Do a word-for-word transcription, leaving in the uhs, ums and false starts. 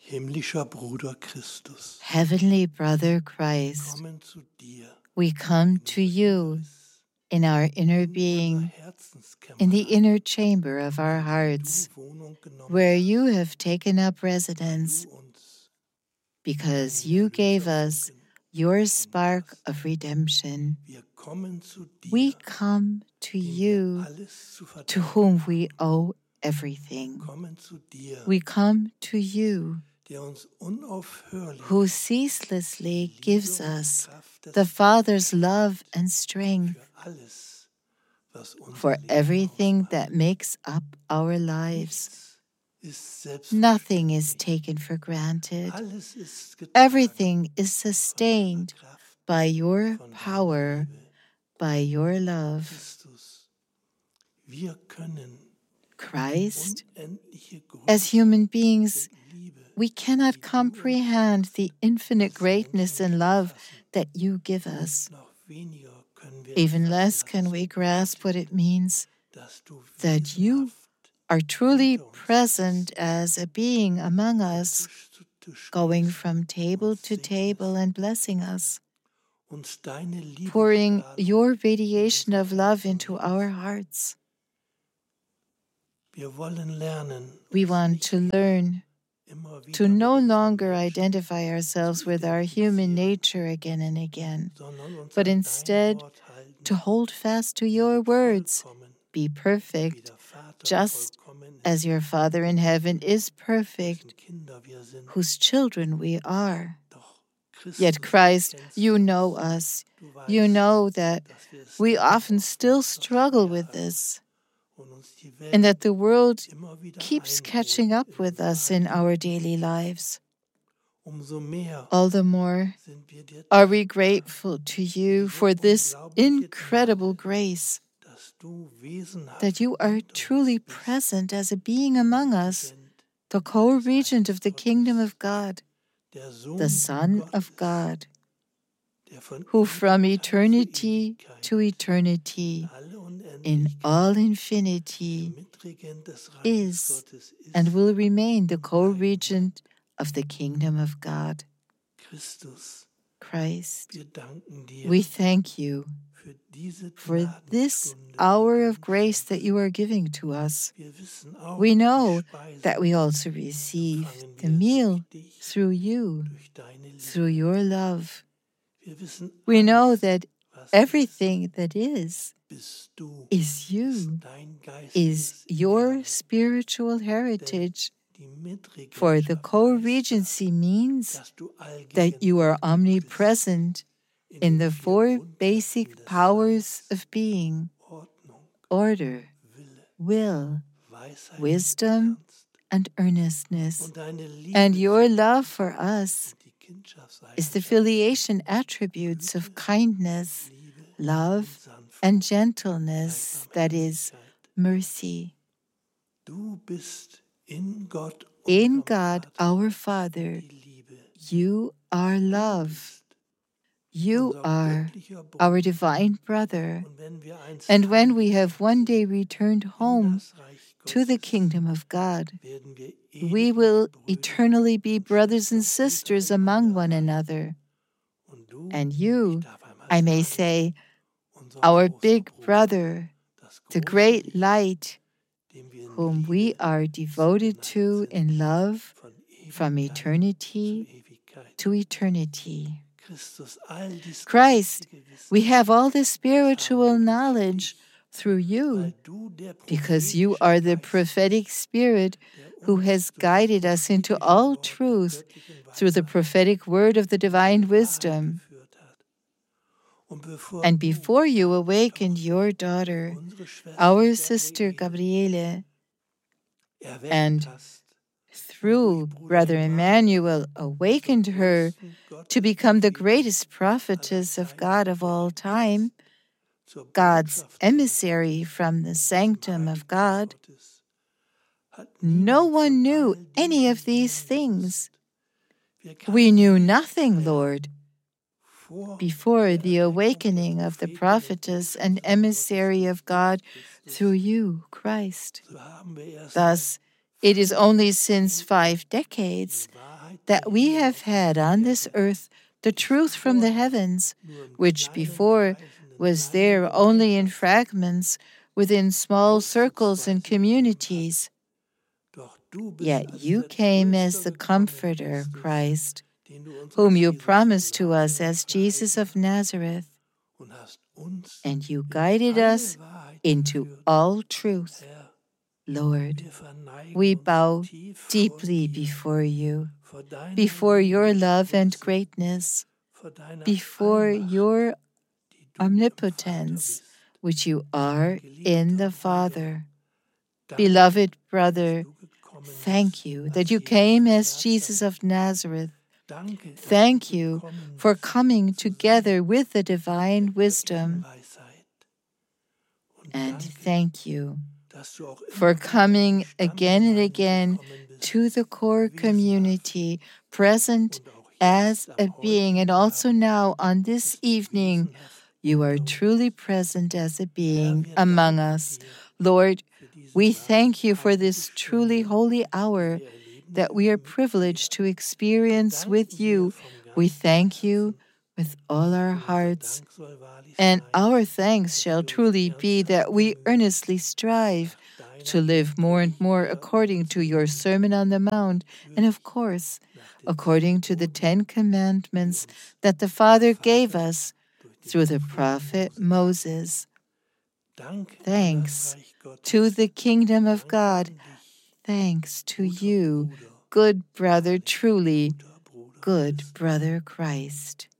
Himmlischer Bruder Christus, Heavenly Brother Christ, kommen zu dir we come to you in our inner being, in the inner chamber of our hearts, where you have taken up residence, because you gave us your spark of redemption. We come to you, to whom we owe everything. We come to you, who ceaselessly gives us the Father's love and strength for everything that makes up our lives. Nothing is taken for granted. Everything is sustained by your power, by your love. Christ, as human beings, we cannot comprehend the infinite greatness and love that you give us. Even less can we grasp what it means that you are truly present as a being among us, going from table to table and blessing us, pouring your radiation of love into our hearts. We want to learn to no longer identify ourselves with our human nature again and again, but instead to hold fast to your words. Be perfect, just as your Father in heaven is perfect, whose children we are. Yet, Christ, you know us. You know that we often still struggle with this, and that the world keeps catching up with us in our daily lives. All the more are we grateful to you for this incredible grace, that you are truly present as a being among us, the co-regent of the kingdom of God, the Son of God, who from eternity to eternity, in all infinity, is and will remain the co-regent of the kingdom of God. Christ, we thank you for this hour of grace that you are giving to us. We know that we also receive the meal through you, through your love. We know that everything that is, is you, is your spiritual heritage. For the co-regency means that you are omnipresent in the four basic powers of being: order, will, wisdom, and earnestness. And your love for us is the filiation attributes of kindness, love, and gentleness, that is, mercy. In God, our Father, you are love. You are our divine brother. And when we have one day returned home to the kingdom of God, we will eternally be brothers and sisters among one another. And you, I may say, our big brother, the great light, whom we are devoted to in love from eternity to eternity. Christ, we have all this spiritual knowledge through you, because you are the prophetic Spirit who has guided us into all truth through the prophetic word of the divine wisdom. And before you awakened your daughter, our sister Gabriele, and through Brother Emmanuel awakened her to become the greatest prophetess of God of all time, God's emissary from the sanctum of God, no one knew any of these things. We knew nothing, Lord, before the awakening of the prophetess and emissary of God through you, Christ. Thus, it is only since five decades that we have had on this earth the truth from the heavens, which before was there only in fragments within small circles and communities. Yet you came as the Comforter, Christ, whom you promised to us as Jesus of Nazareth, and you guided us into all truth. Lord, we bow deeply before you, before your love and greatness, before your omnipotence, which you are in the Father. Beloved brother, thank you that you came as Jesus of Nazareth. Thank you for coming together with the divine wisdom. And thank you for coming again and again to the core community, present as a being, and also now on this evening, you are truly present as a being among us. Lord, we thank you for this truly holy hour that we are privileged to experience with you. We thank you with all our hearts, and our thanks shall truly be that we earnestly strive to live more and more according to your Sermon on the Mount, and of course, according to the Ten Commandments that the Father gave us through the prophet Moses. Thanks to the kingdom of God. Thanks to you, good brother, truly, good brother Christ.